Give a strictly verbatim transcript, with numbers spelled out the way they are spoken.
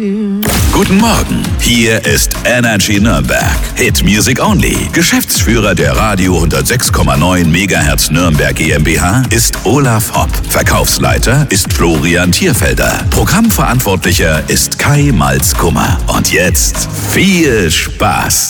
Guten Morgen, hier ist Energy Nürnberg. Hit Music Only. Geschäftsführer der Radio hundertsechs Komma neun Megahertz Nürnberg GmbH ist Olaf Hopp. Verkaufsleiter ist Florian Thierfelder. Programmverantwortlicher ist Kai Malzkummer. Und jetzt viel Spaß.